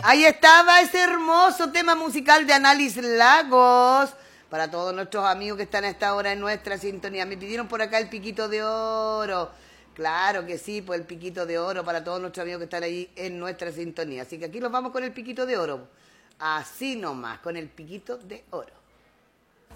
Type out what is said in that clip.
Ahí estaba ese hermoso tema musical de Annalise Lagos. Para todos nuestros amigos que están a esta hora en nuestra sintonía. Me pidieron por acá el piquito de oro. Claro que sí, pues el piquito de oro para todos nuestros amigos que están ahí en nuestra sintonía. Así que aquí los vamos con el piquito de oro. Así nomás, con el piquito de oro.